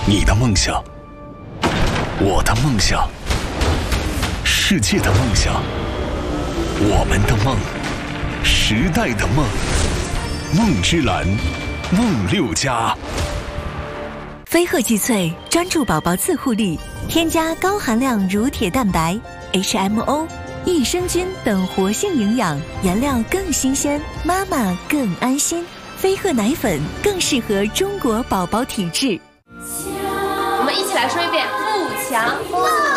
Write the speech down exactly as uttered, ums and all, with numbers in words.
你的梦想，我的梦想，世界的梦想，我们的梦，时代的梦。梦之蓝，梦六家。 飞鹤济萃专注宝宝自护力，添加高含量乳铁蛋白、H M O、益生菌等活性营养，原料更新鲜，妈妈更安心。飞鹤奶粉更适合中国宝宝体质。 我们一起来说一遍：富强。